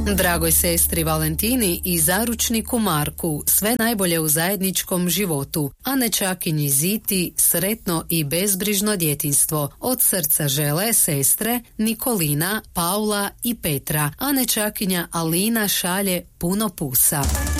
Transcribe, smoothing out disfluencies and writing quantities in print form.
Dragoj sestri Valentini i zaručniku Marku sve najbolje u zajedničkom životu, a nečakinji Ziti sretno i bezbrižno djetinjstvo. Od srca žele sestre Nikolina, Paula i Petra, a nečakinja Alina šalje puno pusa.